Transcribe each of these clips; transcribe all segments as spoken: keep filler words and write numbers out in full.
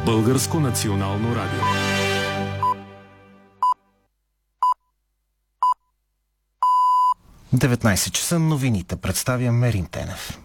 Българско национално радио. деветнайсет часа, новините представя Мерин Тенев.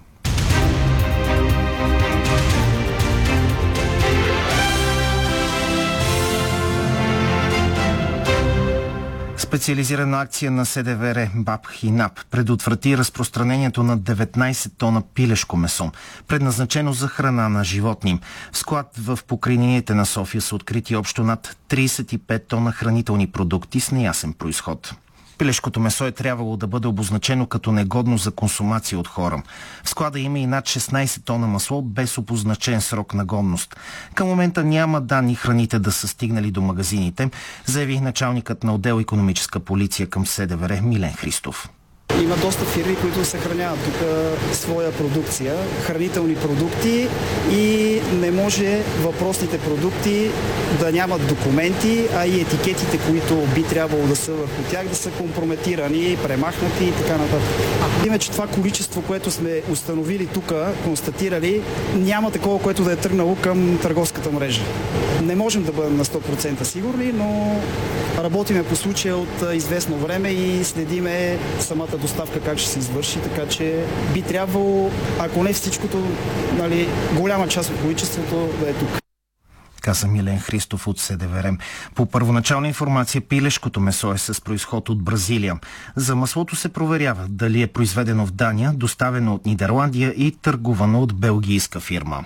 Специализирана акция на СДВР БАБХ и НАП предотврати разпространението на деветнайсет тона пилешко месо, предназначено за храна на животни. В склад в покрайнините на София са открити общо над трийсет и пет тона хранителни продукти с неясен произход. Пилешкото месо е трябвало да бъде обозначено като негодно за консумация от хора. В склада има и над шестнайсет тона масло без обозначен срок на годност. Към момента няма данни храните да са стигнали до магазините, заяви началникът на отдел икономическа полиция към СДВР Милен Христов. Има доста фирми, които съхраняват тук своя продукция, хранителни продукти, и не може въпросните продукти да нямат документи, а и етикетите, които би трябвало да са върху тях, да са компрометирани, премахнати и така нататък. Има, че това количество, което сме установили тук, констатирали, няма такова, което да е тръгнало към търговската мрежа. Не можем да бъдем на сто процента сигурни, но работиме по случая от известно време и следиме самата доставка как ще се извърши, така че би трябвало, ако не всичкото, нали, голяма част от количеството да е тук. Каза Милен Христов от СДВР. По първоначална информация, пилешкото месо е с произход от Бразилия. За маслото се проверява дали е произведено в Дания, доставено от Нидерландия и търгувано от белгийска фирма.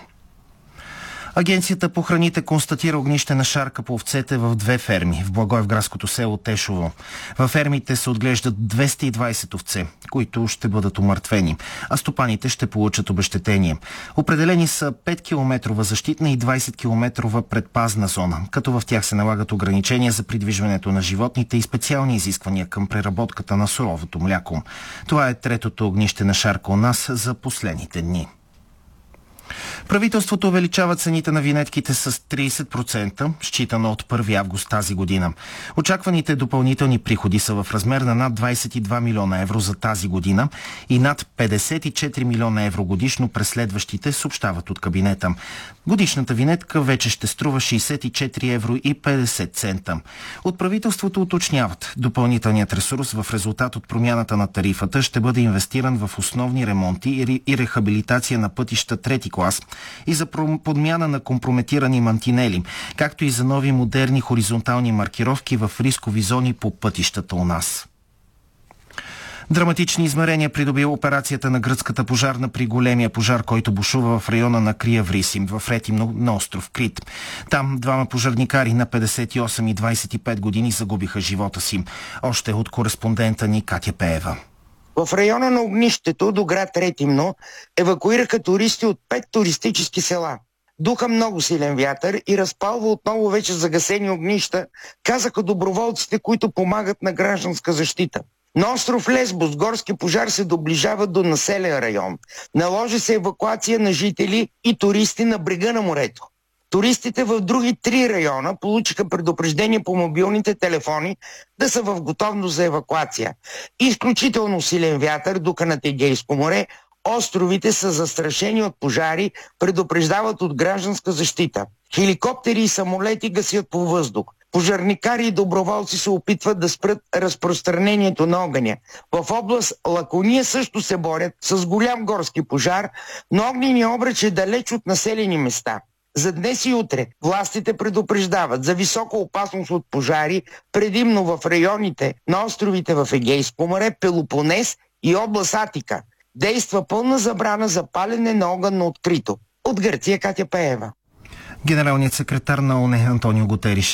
Агенцията по храните констатира огнище на шарка по овцете в две ферми в благоевградското село Тешово. Във фермите се отглеждат двеста и двайсет овце, които ще бъдат умъртвени, а стопаните ще получат обезщетение. Определени са пет километрова защитна и двайсет километрова предпазна зона, като в тях се налагат ограничения за придвижването на животните и специални изисквания към преработката на суровото мляко. Това е третото огнище на шарка у нас за последните дни. Правителството увеличава цените на винетките с трийсет процента, считано от първи август тази година. Очакваните допълнителни приходи са в размер на над двайсет и два милиона евро за тази година и над петдесет и четири милиона евро годишно през следващите, съобщават от кабинета. Годишната винетка вече ще струва шейсет и четири евро и петдесет цента. От правителството уточняват, допълнителният ресурс в резултат от промяната на тарифата ще бъде инвестиран в основни ремонти и рехабилитация на пътища трети клас и за подмяна на компрометирани мантинели, както и за нови модерни хоризонтални маркировки в рискови зони по пътищата у нас. Драматични измерения придобива операцията на гръцката пожарна при големия пожар, който бушува в района на Криаврисим, в Ретимно на остров Крит. Там двама пожарникари на петдесет и осем и двайсет и пет години загубиха живота си. Още от кореспондента ни Катя Пеева. В района на огнището до град Ретимно евакуираха туристи от пет туристически села. Духа много силен вятър и разпалва отново вече загасени огнища, казаха доброволците, които помагат на гражданска защита. На остров Лесбос горски пожар се доближава до населен район. Наложи се евакуация на жители и туристи на брега на морето. Туристите в други три района получиха предупреждение по мобилните телефони да са в готовност за евакуация. Изключително силен вятър духа над Егейско море, островите са застрашени от пожари, предупреждават от гражданска защита. Хеликоптери и самолети гасят по въздух. Пожарникари и доброволци се опитват да спрат разпространението на огъня. В област Лакония също се борят с голям горски пожар, но огненият обръч е далеч от населени места. За днес и утре властите предупреждават за висока опасност от пожари, предимно в районите на островите в Егейско море, Пелопонес и област Атика. Действа пълна забрана за палене на огън на открито. От Гърция Катя Пеева. Генералният секретар на ООН Антонио Гутериш